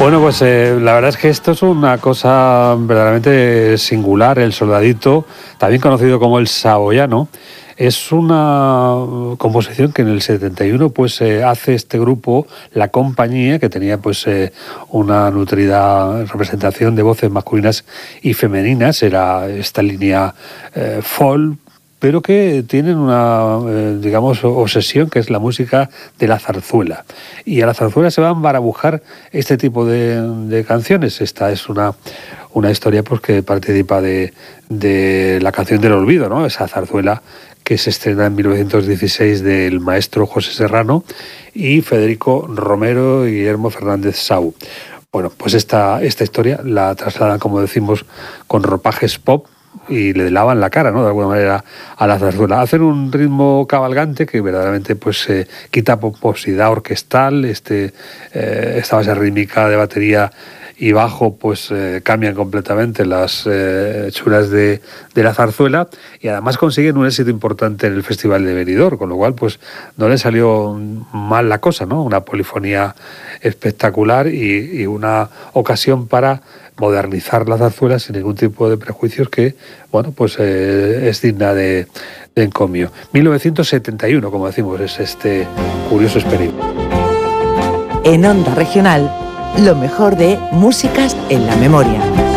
Bueno, pues la verdad es que esto es una cosa verdaderamente singular. El Soldadito, también conocido como el Saboyano, es una composición que en el 71 pues hace este grupo, La Compañía, que tenía pues una nutrida representación de voces masculinas y femeninas. Era esta línea folk, pero que tienen una, digamos, obsesión, que es la música de la zarzuela. Y a la zarzuela se van a barabujar este tipo de canciones. Esta es una historia pues que participa de la canción del olvido, ¿no? Esa zarzuela que se estrena en 1916 del maestro José Serrano y Federico Romero y Guillermo Fernández Sau. Bueno, pues esta historia la trasladan, como decimos, con ropajes pop y le lavan la cara, ¿no?, de alguna manera, a la zarzuela. Hacen un ritmo cabalgante que verdaderamente pues quita pomposidad orquestal, esta base rítmica de batería y bajo pues cambian completamente las chulas de la zarzuela, y además consiguen un éxito importante en el Festival de Benidorm, con lo cual pues no le salió mal la cosa, ¿no? Una polifonía espectacular y una ocasión para modernizar la zarzuela sin ningún tipo de prejuicios, que, bueno, pues es digna de encomio. 1971, como decimos, es este curioso experimento. En Onda Regional, lo mejor de Músicas en la Memoria.